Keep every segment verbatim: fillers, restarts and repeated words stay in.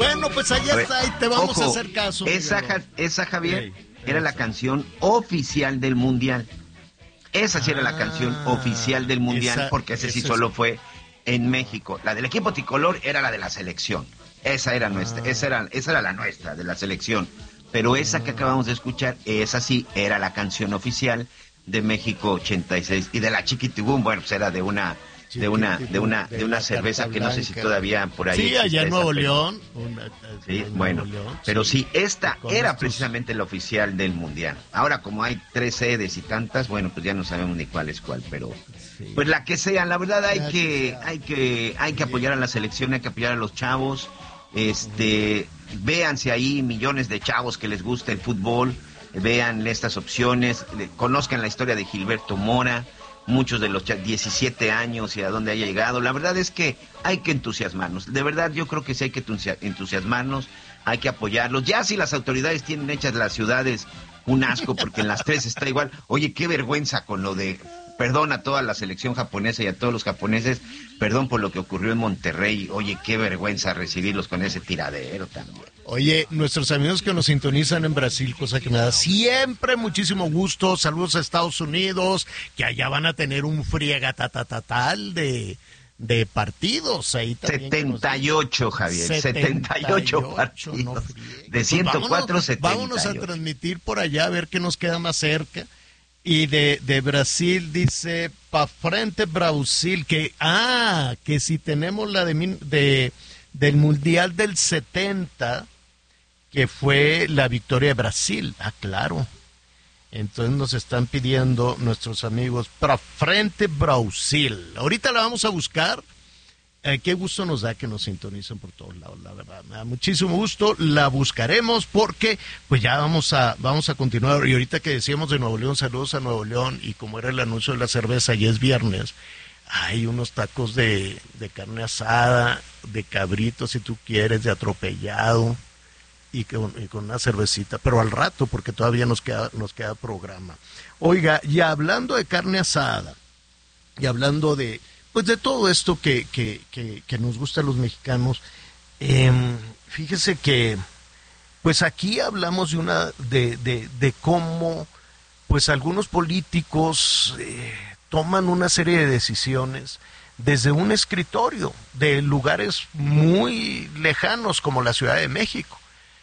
Bueno, pues allá está y te vamos Ojo, a hacer caso. Esa, esa Javier, okay, era la canción oficial del Mundial. Esa sí ah, era la canción oficial del Mundial, esa, porque ese sí solo es... fue en México. La del equipo tricolor era la de la selección. Esa era nuestra, ah. esa era, esa era la nuestra, de la selección. Pero esa que acabamos de escuchar, esa sí era la canción oficial de México ochenta y seis. Y de la Chiquitibum, bueno, pues era de una... de una de una de una cerveza que no sé si todavía por ahí sí, allá en Nuevo León. Una, sí, en bueno, León, pero sí, sí esta era estos... precisamente la oficial del Mundial. Ahora, como hay tres sedes y tantas, bueno, pues ya no sabemos ni cuál es cuál, pero sí. Pues la que sea, la verdad hay que hay que hay que apoyar a la selección, hay que apoyar a los chavos. Este, uh-huh. Véanse ahí millones de chavos que les gusta el fútbol, vean estas opciones, conozcan la historia de Gilberto Mora. Muchos de los diecisiete años y a dónde haya llegado. La verdad es que hay que entusiasmarnos. De verdad, yo creo que sí hay que entusiasmarnos, hay que apoyarlos. Ya si las autoridades tienen hechas las ciudades un asco, porque en las tres está igual. Oye, qué vergüenza con lo de... Perdón a toda la selección japonesa y a todos los japoneses, perdón por lo que ocurrió en Monterrey. Oye, qué vergüenza recibirlos con ese tiradero también. Oye, nuestros amigos que nos sintonizan en Brasil, cosa que me da siempre muchísimo gusto. Saludos a Estados Unidos, que allá van a tener un friega-ta-ta-ta-tal de, de partidos. Ahí también setenta y ocho, nos... Javier, setenta y ocho partidos. No de ciento cuatro, pues vámonos, setenta y ocho. Vámonos a transmitir por allá, a ver qué nos queda más cerca. Y de, de Brasil dice, pa' frente Brasil, que, ah, que si tenemos la de, de del Mundial del setenta, que fue la victoria de Brasil. Ah, claro. Entonces nos están pidiendo nuestros amigos, pa' frente Brasil. Ahorita la vamos a buscar. Eh, qué gusto nos da que nos sintonicen por todos lados, la verdad. Me da muchísimo gusto. La buscaremos porque pues ya vamos a vamos a continuar. Y ahorita que decíamos de Nuevo León, saludos a Nuevo León. Y como era el anuncio de la cerveza, y es viernes, hay unos tacos de, de carne asada, de cabrito, si tú quieres, de atropellado. Y con, y con una cervecita, pero al rato, porque todavía nos queda, nos queda programa. Oiga, y hablando de carne asada, y hablando de... pues de todo esto que, que, que, que nos gusta a los mexicanos, eh, fíjese que pues aquí hablamos de una de, de, de cómo pues algunos políticos eh, toman una serie de decisiones desde un escritorio de lugares muy lejanos como la Ciudad de México.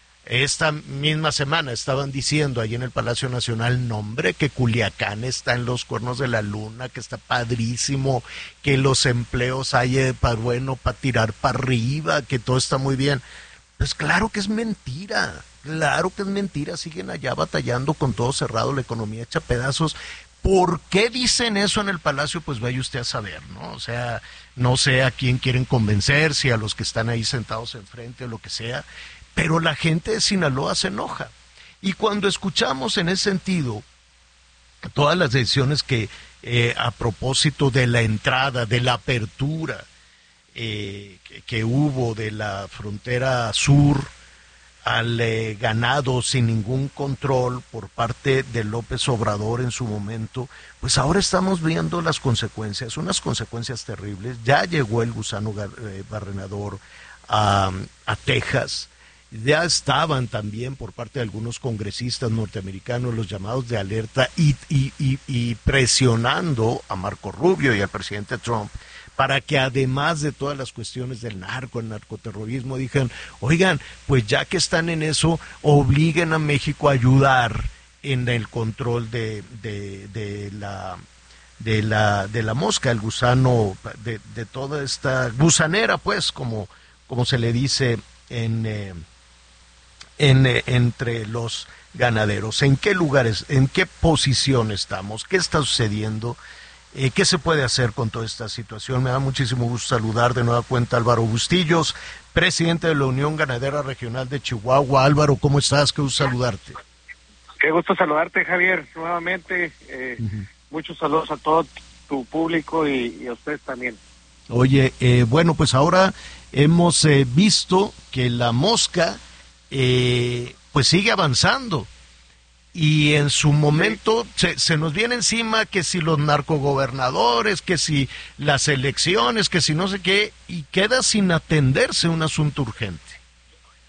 Esta misma semana estaban diciendo ahí en el Palacio Nacional, nombre, que Culiacán está en los cuernos de la luna, que está padrísimo, que los empleos hay para bueno, para tirar para arriba, que todo está muy bien. Pues claro que es mentira, claro que es mentira, siguen allá batallando con todo cerrado, la economía hecha pedazos. ¿Por qué dicen eso en el Palacio? Pues vaya usted a saber, ¿no? O sea, no sé a quién quieren convencer, si a los que están ahí sentados enfrente o lo que sea. Pero la gente de Sinaloa se enoja. Y cuando escuchamos en ese sentido todas las decisiones que eh, a propósito de la entrada, de la apertura eh, que, que hubo de la frontera sur al eh, ganado sin ningún control por parte de López Obrador en su momento, pues ahora estamos viendo las consecuencias, unas consecuencias terribles. Ya llegó el gusano eh, barrenador a, a Texas. Ya estaban también por parte de algunos congresistas norteamericanos los llamados de alerta y, y, y, y presionando a Marco Rubio y al presidente Trump para que además de todas las cuestiones del narco, el narcoterrorismo, digan, oigan, pues ya que están en eso, obliguen a México a ayudar en el control de, de, de la... de la de la mosca, el gusano, de, de toda esta gusanera, pues, como, como se le dice en... Eh, En, eh, entre los ganaderos. ¿En qué lugares, en qué posición estamos? ¿Qué está sucediendo? Eh, ¿Qué se puede hacer con toda esta situación? Me da muchísimo gusto saludar de nueva cuenta a Álvaro Bustillos, presidente de la Unión Ganadera Regional de Chihuahua. Álvaro, ¿cómo estás? Qué gusto saludarte. Qué gusto saludarte, Javier, nuevamente. Eh, uh-huh. Muchos saludos a todo tu público y, y a ustedes también. Oye, eh, bueno, pues ahora hemos eh, visto que la mosca Eh, pues sigue avanzando y en su momento sí. se, se nos viene encima que si los narcogobernadores, que si las elecciones, que si no sé qué, y queda sin atenderse un asunto urgente.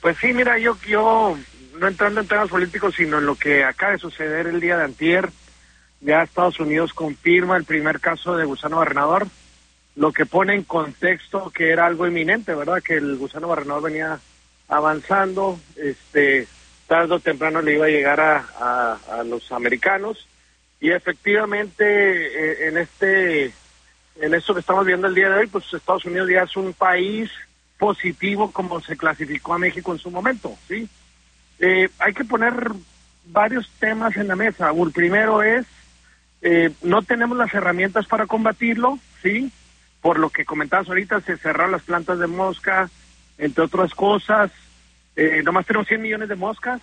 Pues sí, mira, yo, yo no entrando en temas políticos, sino en lo que acaba de suceder el día de antier, ya Estados Unidos confirma el primer caso de gusano barrenador, lo que pone en contexto que era algo inminente, ¿verdad? Que el gusano barrenador venía avanzando, este, tarde o temprano le iba a llegar a, a, a los americanos, y efectivamente eh, en este, en esto que estamos viendo el día de hoy, pues Estados Unidos ya es un país positivo como se clasificó a México en su momento, ¿sí? Eh, hay que poner varios temas en la mesa. El primero es, eh, no tenemos las herramientas para combatirlo, ¿sí? Por lo que comentabas ahorita, se cerraron las plantas de mosca, entre otras cosas. Eh, nomás tenemos cien millones de moscas,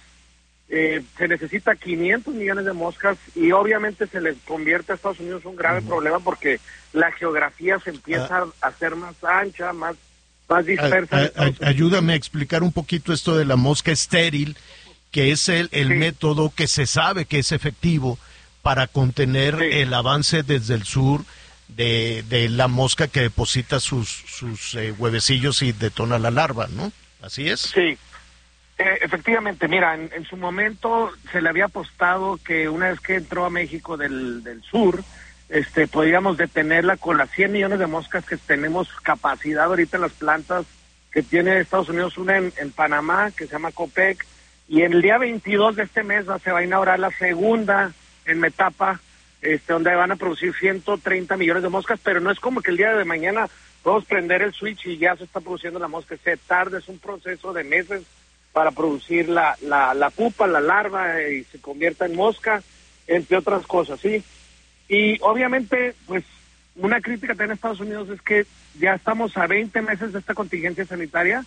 eh, se necesita quinientos millones de moscas, y obviamente se les convierte a Estados Unidos un grave uh-huh. problema, porque la geografía se empieza uh, a hacer más ancha, más, más dispersa. A, a, a, ayúdame a explicar un poquito esto de la mosca estéril, que es el, el sí. método que se sabe que es efectivo para contener sí. el avance desde el sur de, de la mosca que deposita sus, sus eh, huevecillos y detona la larva, ¿no? ¿Así es? Sí. Eh, efectivamente, mira, en, en su momento se le había apostado que una vez que entró a México del, del sur, este, podíamos detenerla con las cien millones de moscas que tenemos capacidad ahorita en las plantas que tiene Estados Unidos, una en, en Panamá, que se llama Copec, y el día veintidós de este mes se va a inaugurar la segunda en Metapa, este, donde van a producir ciento treinta millones de moscas, pero no es como que el día de mañana podemos prender el switch y ya se está produciendo la mosca. Se tarda, es un proceso de meses para producir la, la, la pupa, la larva, eh, y se convierta en mosca, entre otras cosas, ¿sí? Y obviamente, pues, una crítica también a Estados Unidos es que ya estamos a veinte meses de esta contingencia sanitaria,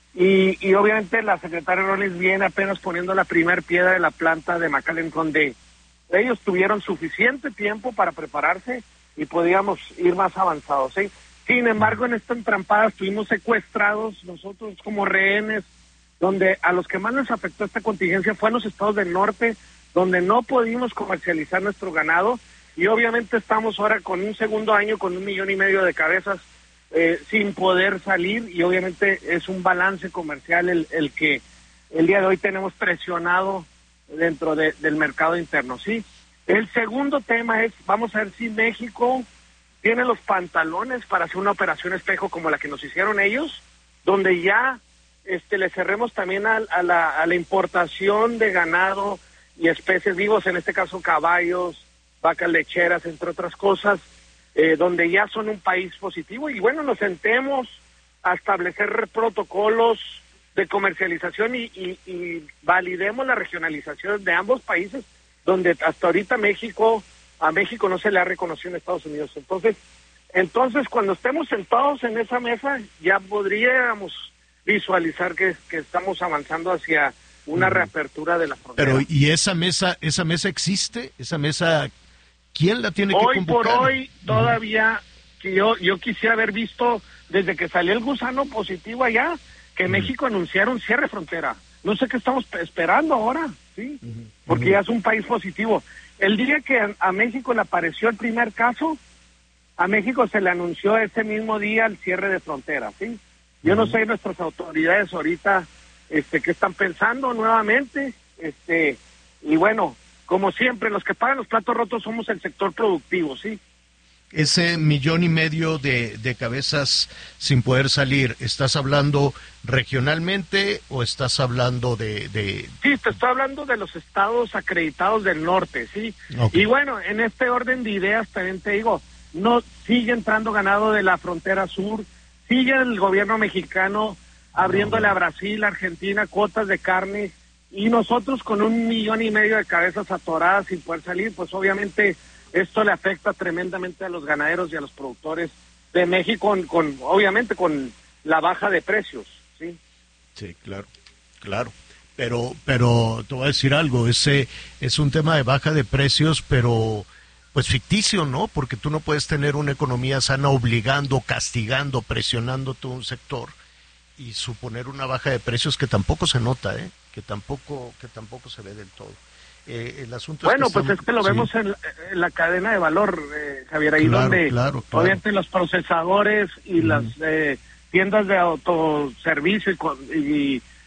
y, y obviamente la secretaria Rollins viene apenas poniendo la primer piedra de la planta de McAllen, donde ellos tuvieron suficiente tiempo para prepararse y podíamos ir más avanzados, ¿sí? Sin embargo, en esta entrampada estuvimos secuestrados nosotros como rehenes, donde a los que más les afectó esta contingencia fue en los estados del norte, donde no pudimos comercializar nuestro ganado, y obviamente estamos ahora con un segundo año con un millón y medio de cabezas eh, sin poder salir, y obviamente es un balance comercial el, el que el día de hoy tenemos presionado dentro de, del mercado interno, ¿sí? El segundo tema es, vamos a ver si México tiene los pantalones para hacer una operación espejo como la que nos hicieron ellos, donde ya este le cerremos también a, a, la, a la importación de ganado y especies vivos, en este caso caballos, vacas lecheras, entre otras cosas, eh, donde ya son un país positivo, y bueno, nos sentemos a establecer protocolos de comercialización y, y, y validemos la regionalización de ambos países, donde hasta ahorita México, a México no se le ha reconocido en Estados Unidos. Entonces, entonces cuando estemos sentados en esa mesa, ya podríamos visualizar que, que estamos avanzando hacia una reapertura de la frontera. Pero, ¿y esa mesa, esa mesa existe? ¿Esa mesa, quién la tiene que hoy convocar? Hoy por hoy, todavía, que yo, yo quisiera haber visto, desde que salió el gusano positivo allá, que uh-huh. México anunciara un cierre de frontera. No sé qué estamos esperando ahora, ¿sí? Uh-huh. Porque uh-huh. ya es un país positivo. El día que a, a México le apareció el primer caso, a México se le anunció ese mismo día el cierre de frontera, ¿sí? Yo uh-huh. no sé nuestras autoridades ahorita este qué están pensando nuevamente, este y bueno, como siempre, los que pagan los platos rotos somos el sector productivo, ¿sí? Ese millón y medio de, de cabezas sin poder salir, ¿estás hablando regionalmente o estás hablando de, de...? Sí, te estoy hablando de los estados acreditados del norte, ¿sí? Okay. Y bueno, en este orden de ideas también te digo, no sigue entrando ganado de la frontera sur, sigue el gobierno mexicano abriéndole a Brasil, Argentina, cuotas de carne, y nosotros con un millón y medio de cabezas atoradas sin poder salir, pues obviamente esto le afecta tremendamente a los ganaderos y a los productores de México, con, con obviamente con la baja de precios, ¿sí? Sí, claro, claro. Pero, pero te voy a decir algo, ese es un tema de baja de precios, pero pues ficticio, ¿no? Porque tú no puedes tener una economía sana obligando, castigando, presionando todo un sector y suponer una baja de precios que tampoco se nota, ¿eh? Que tampoco, que tampoco se ve del todo. Eh, el asunto bueno, es que pues estamos, es que lo sí. vemos en la, en la cadena de valor, eh, Javier, ahí claro, donde claro, claro. obviamente los procesadores y uh-huh. las eh, tiendas de autoservicio y, y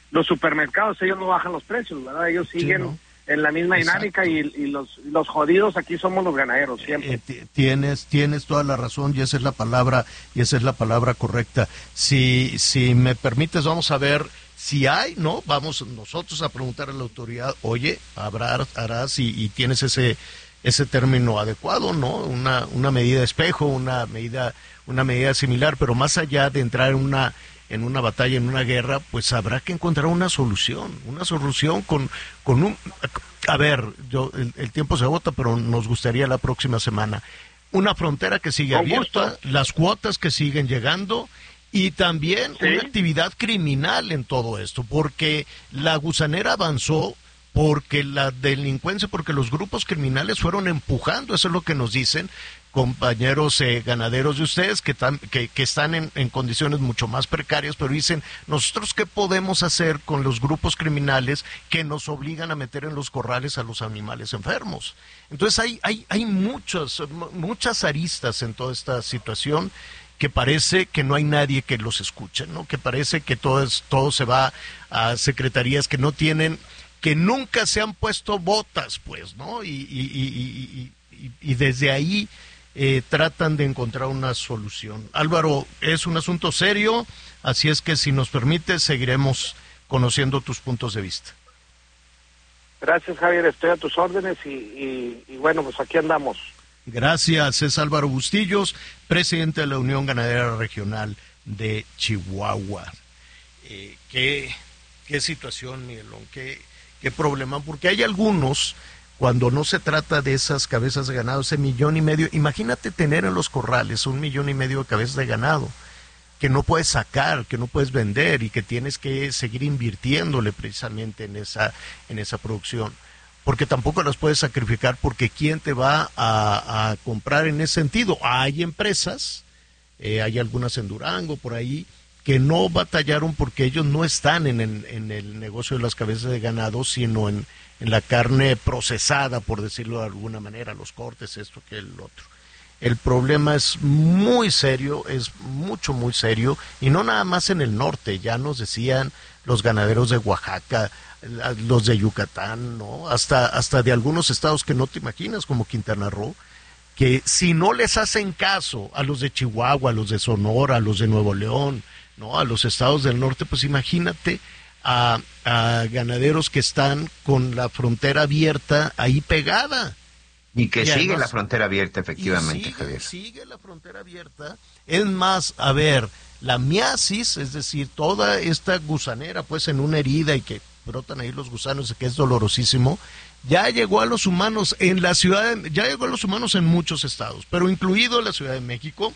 los supermercados, ellos no bajan los precios, ¿verdad? Ellos siguen sí, ¿no? en la misma dinámica y, y los los jodidos aquí somos los ganaderos siempre. Eh, eh, tienes tienes toda la razón y esa es la palabra y esa es la palabra correcta. Si si me permites, vamos a ver si hay, ¿no? Vamos nosotros a preguntar a la autoridad, oye, habrá harás y, y tienes ese ese término adecuado, ¿no? Una una medida espejo, una medida una medida similar, pero más allá de entrar en una en una batalla, en una guerra, pues habrá que encontrar una solución, una solución con, con un... A ver, yo el, el tiempo se agota, pero nos gustaría la próxima semana. Una frontera que sigue abierta, las cuotas que siguen llegando y también ¿sí? una actividad criminal en todo esto, porque la gusanera avanzó, porque la delincuencia, porque los grupos criminales fueron empujando, eso es lo que nos dicen, compañeros eh, ganaderos de ustedes que, tan, que, que están en, en condiciones mucho más precarias, pero dicen, nosotros qué podemos hacer con los grupos criminales que nos obligan a meter en los corrales a los animales enfermos. Entonces hay, hay, hay muchas, muchas aristas en toda esta situación que parece que no hay nadie que los escuche, ¿no? Que parece que todo, es, todo se va a secretarías que no tienen, que nunca se han puesto botas, pues, ¿no? Y, y, y, y, y, y desde ahí Eh, tratan de encontrar una solución. Álvaro, es un asunto serio, así es que si nos permites seguiremos conociendo tus puntos de vista. Gracias, Javier, estoy a tus órdenes y, y, y bueno, pues aquí andamos. Gracias, es Álvaro Bustillos, presidente de la Unión Ganadera Regional de Chihuahua. Eh, ¿qué, qué situación, Miguelón? ¿Qué, qué problema? Porque hay algunos... Cuando no se trata de esas cabezas de ganado, ese millón y medio, imagínate tener en los corrales un millón y medio de cabezas de ganado que no puedes sacar, que no puedes vender y que tienes que seguir invirtiéndole precisamente en esa, en esa producción. Porque tampoco las puedes sacrificar porque ¿quién te va a, a comprar en ese sentido? Hay empresas, eh, hay algunas en Durango, por ahí, que no batallaron porque ellos no están en el, en el negocio de las cabezas de ganado, sino en en la carne procesada, por decirlo de alguna manera, los cortes, esto que el otro. El problema es muy serio, es mucho, muy serio, y no nada más en el norte, ya nos decían los ganaderos de Oaxaca, los de Yucatán, ¿no? Hasta, hasta de algunos estados que no te imaginas, como Quintana Roo, que si no les hacen caso a los de Chihuahua, a los de Sonora, a los de Nuevo León, ¿no? A los estados del norte, pues imagínate A, a ganaderos que están con la frontera abierta ahí pegada. Y que y sigue además, la frontera abierta, efectivamente, sigue, Javier. Sigue la frontera abierta. Es más, a ver, la miasis, es decir, toda esta gusanera, pues en una herida y que brotan ahí los gusanos, que es dolorosísimo, ya llegó a los humanos en la ciudad, de, ya llegó a los humanos en muchos estados, pero incluido la Ciudad de México,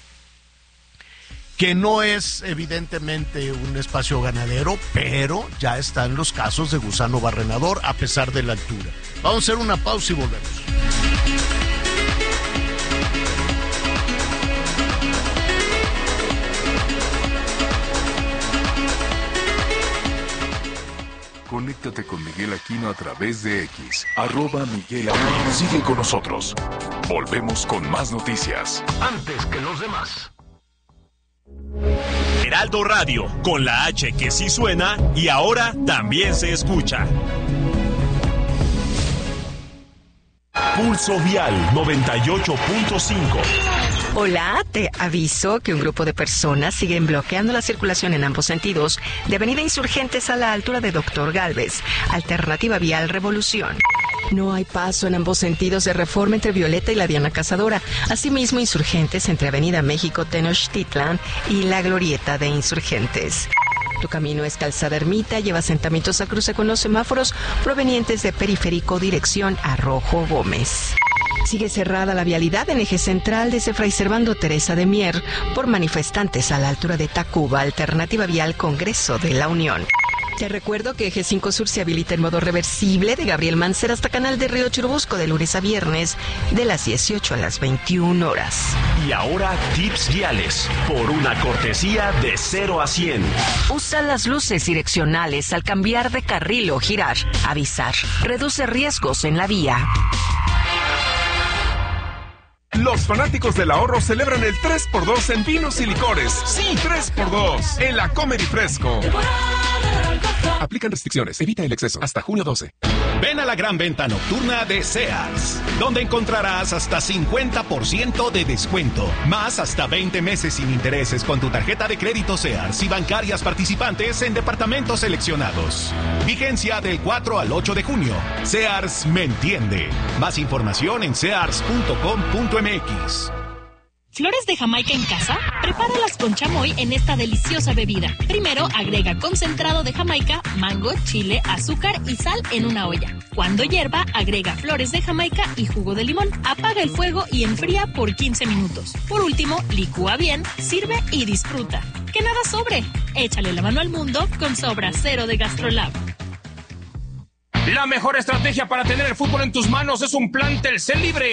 que no es evidentemente un espacio ganadero, pero ya están los casos de gusano barrenador a pesar de la altura. Vamos a hacer una pausa y volvemos. Conéctate con Miguel Aquino a través de X, arroba Miguel Aquino. Sigue con nosotros. Volvemos con más noticias. Antes que los demás. Heraldo Radio, con la H que sí suena y ahora también se escucha. Pulso Vial noventa y ocho punto cinco. Hola, te aviso que un grupo de personas siguen bloqueando la circulación en ambos sentidos de Avenida Insurgentes a la altura de Doctor Gálvez, Alternativa Vial Revolución. No hay paso en ambos sentidos de Reforma entre Violeta y la Diana Cazadora. Asimismo, Insurgentes entre Avenida México Tenochtitlan y la Glorieta de Insurgentes. Tu camino es Calzada Ermita, lleva asentamientos a cruce con los semáforos provenientes de Periférico dirección a Rojo Gómez. Sigue cerrada la vialidad en eje central desde Fray Servando Teresa de Mier por manifestantes a la altura de Tacuba, Alternativa Vial Congreso de la Unión. Te recuerdo que Eje cinco Sur se habilita en modo reversible de Gabriel Mancera hasta Canal de Río Churubusco de lunes a viernes de las dieciocho a las veintiuna horas. Y ahora tips viales por una cortesía de cero a cien. Usa las luces direccionales al cambiar de carril o girar. Avisar. Reduce riesgos en la vía. Los fanáticos del ahorro celebran el tres por dos en vinos y licores. Sí, tres por dos en la Comedy Fresco. Aplican restricciones. Evita el exceso. Hasta junio doce. Ven a la gran venta nocturna de Sears, donde encontrarás hasta cincuenta por ciento de descuento, más hasta veinte meses sin intereses con tu tarjeta de crédito Sears y bancarias participantes en departamentos seleccionados. Vigencia del cuatro al ocho de junio. Sears me entiende. Más información en sears punto com punto m x. ¿Flores de Jamaica en casa? Prepáralas con chamoy en esta deliciosa bebida. Primero, agrega concentrado de Jamaica, mango, chile, azúcar y sal en una olla. Cuando hierva, agrega flores de Jamaica y jugo de limón. Apaga el fuego y enfría por quince minutos. Por último, licúa bien, sirve y disfruta. Que nada sobre. Échale la mano al mundo con Sobra Cero de GastroLab. La mejor estrategia para tener el fútbol en tus manos es un plan Telcel Libre.